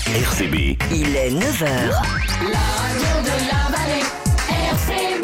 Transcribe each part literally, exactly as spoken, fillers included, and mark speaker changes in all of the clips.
Speaker 1: R C B.
Speaker 2: Il est neuf heures.
Speaker 3: La radio de la vallée, R C B.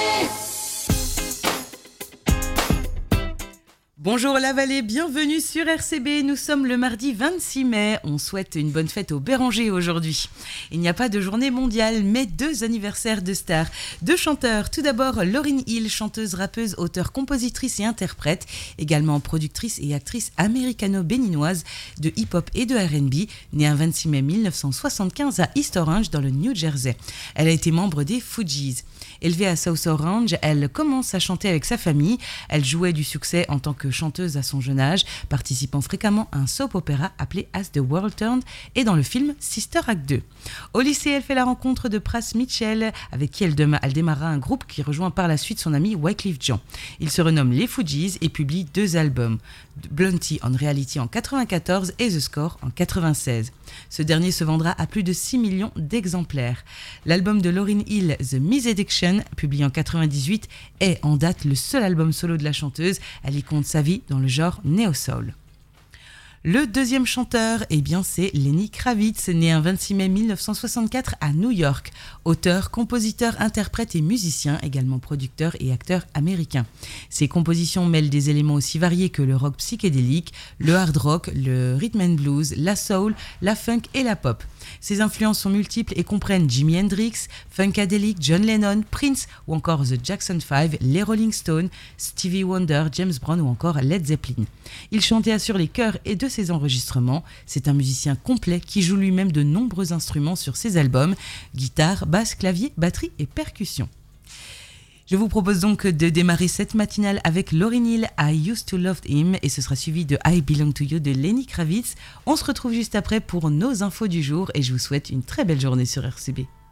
Speaker 4: Bonjour la vallée, bienvenue sur R C B. Nous sommes le mardi vingt-six mai. On souhaite une bonne fête aux Bérangers aujourd'hui. Il n'y a pas de journée mondiale, mais deux anniversaires de stars. Deux chanteurs. Tout d'abord, Lauryn Hill, chanteuse, rappeuse, auteure, compositrice et interprète, également productrice et actrice américano-béninoise de hip-hop et de R and B, née un vingt-six mai mille neuf cent soixante-quinze à East Orange dans le New Jersey. Elle a été membre des Fugees. Élevée à South Orange, elle commence à chanter avec sa famille. Elle jouait du succès en tant que chanteuse à son jeune âge, participant fréquemment à un soap opéra appelé As the World Turned et dans le film Sister Act deux. Au lycée, elle fait la rencontre de Pras Mitchell, avec qui elle, dem- elle démarra un groupe qui rejoint par la suite son ami Wyclef Jean. Ils se renomment les Fugees et publient deux albums, Blunty en Reality en quatre-vingt-quatorze et The Score en quatre-vingt-seize. Ce dernier se vendra à plus de six millions d'exemplaires. L'album de Lauryn Hill, The Misaddiction, publié en quatre-vingt-dix-huit, est en date le seul album solo de la chanteuse. Elle y compte sa vie dans le genre néo-soul. Le deuxième chanteur, eh bien, c'est Lenny Kravitz, né un vingt-six mai mille neuf cent soixante-quatre à New York. Auteur, compositeur, interprète et musicien, également producteur et acteur américain. Ses compositions mêlent des éléments aussi variés que le rock psychédélique, le hard rock, le rhythm and blues, la soul, la funk et la pop. Ses influences sont multiples et comprennent Jimi Hendrix, Funkadelic, John Lennon, Prince ou encore The Jackson five, les Rolling Stones, Stevie Wonder, James Brown ou encore Led Zeppelin. Il chante et assure les chœurs et de ses enregistrements. C'est un musicien complet qui joue lui-même de nombreux instruments sur ses albums, guitare, basse, clavier, batterie et percussion. Je vous propose donc de démarrer cette matinale avec Lauryn Hill, I Used to Love Him, et ce sera suivi de I Belong to You de Lenny Kravitz. On se retrouve juste après pour nos infos du jour et je vous souhaite une très belle journée sur R C B.